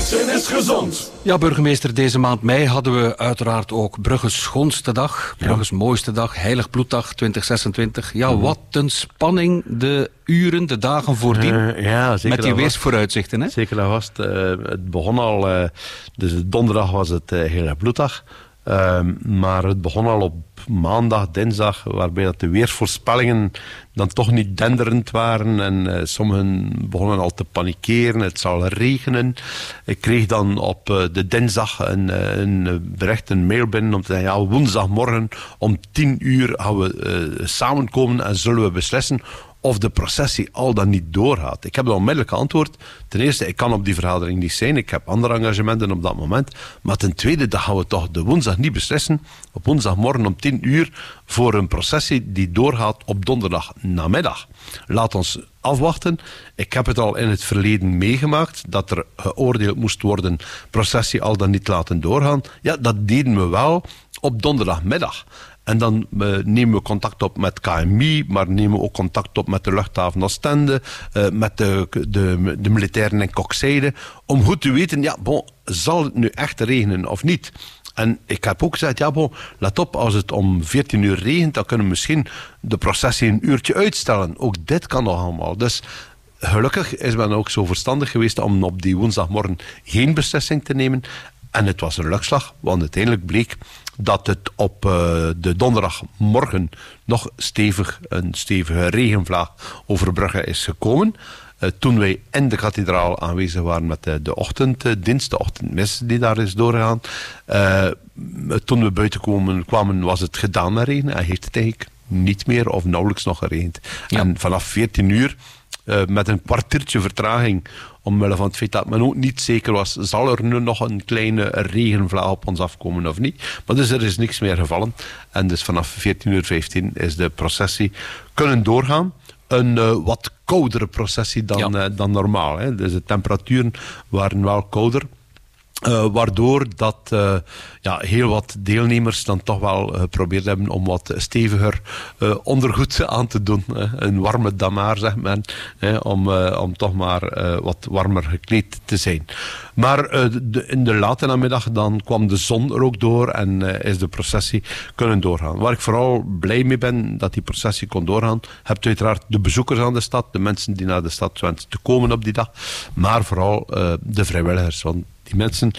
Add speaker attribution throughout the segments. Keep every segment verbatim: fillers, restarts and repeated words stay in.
Speaker 1: Fietsen is gezond.
Speaker 2: Ja, burgemeester, deze maand mei hadden we uiteraard ook Brugge's schoonste dag. Brugge's ja. mooiste dag, Heilig Bloeddag twintig zesentwintig. Ja, mm-hmm. wat een spanning de uren, de dagen voordien. Uh, ja, zeker met die weersvooruitzichten, hè?
Speaker 3: Zeker, dat was het. Uh, het begon al... Uh, dus donderdag was het uh, Heilig Bloeddag. Uh, maar het begon al op maandag, dinsdag, waarbij dat de weersvoorspellingen dan toch niet denderend waren. En uh, sommigen begonnen al te panikeren. Het zal regenen. Ik kreeg dan op uh, de dinsdag een, uh, een bericht, een mail binnen om te zeggen, ja, woensdagmorgen om tien uur gaan we uh, samenkomen en zullen we beslissen of de processie al dan niet doorgaat. Ik heb dan onmiddellijk geantwoord. Ten eerste, ik kan op die vergadering niet zijn. Ik heb andere engagementen op dat moment. Maar ten tweede, dan gaan we toch de woensdag niet beslissen. Op woensdagmorgen om tien uur voor een processie die doorgaat op donderdag namiddag. Laat ons afwachten. Ik heb het al in het verleden meegemaakt dat er geoordeeld moest worden processie al dan niet laten doorgaan. Ja, dat deden we wel op donderdagmiddag. En dan uh, nemen we contact op met K M I, maar nemen we ook contact op met de luchthaven Oostende, uh, met de, de, de militairen in Kokzijde, om goed te weten, ja, bon, zal het nu echt regenen of niet? En ik heb ook gezegd, ja, bon, let op, als het om veertien uur regent, dan kunnen we misschien de processie een uurtje uitstellen. Ook dit kan nog allemaal. Dus gelukkig is men ook zo verstandig geweest om op die woensdagmorgen geen beslissing te nemen. En het was een luchtslag, want uiteindelijk bleek dat het op uh, de donderdagmorgen nog stevig, een stevige regenvlaag over Brugge is gekomen. Uh, toen wij in de kathedraal aanwezig waren met de, de ochtenddienst, de ochtendmis die daar is doorgegaan. Uh, toen we buiten kwamen, kwamen, was het gedaan met regen en heeft het eigenlijk niet meer of nauwelijks nog geregend. Ja. En vanaf veertien uur, uh, met een kwartiertje vertraging, omwille van het feit dat men ook niet zeker was, zal er nu nog een kleine regenvlaag op ons afkomen of niet. Maar dus er is niks meer gevallen. En dus vanaf veertien uur vijftien is de processie kunnen doorgaan. Een uh, wat koudere processie dan, ja. uh, dan normaal. Hè. Dus de temperaturen waren wel kouder. Uh, waardoor dat uh, ja, heel wat deelnemers dan toch wel geprobeerd hebben om wat steviger uh, ondergoed aan te doen. Uh, een warme damaar, zegt men, uh, om, uh, om toch maar uh, wat warmer gekleed te zijn. Maar uh, de, in de late namiddag dan kwam de zon er ook door en uh, is de processie kunnen doorgaan. Waar ik vooral blij mee ben dat die processie kon doorgaan, hebt uiteraard de bezoekers aan de stad, de mensen die naar de stad wensen te komen op die dag, maar vooral uh, de vrijwilligers. Want die mensen,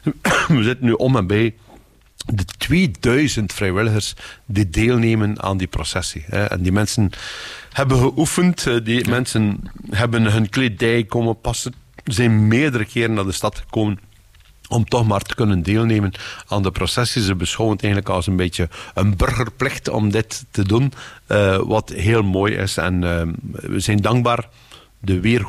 Speaker 3: we zitten nu om en bij de tweeduizend vrijwilligers die deelnemen aan die processie. En die mensen hebben geoefend, die mensen hebben hun kledij komen passen, zijn meerdere keren naar de stad gekomen om toch maar te kunnen deelnemen aan de processie. Ze beschouwen het eigenlijk als een beetje een burgerplicht om dit te doen, uh, wat heel mooi is. En uh, we zijn dankbaar. De weer